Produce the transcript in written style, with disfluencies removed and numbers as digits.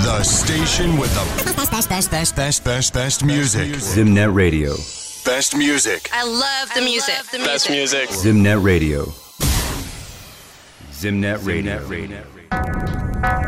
The station with the best music. Zimnet Radio. Best music. I love the music. Best music. Zimnet Radio. Zimnet Radio.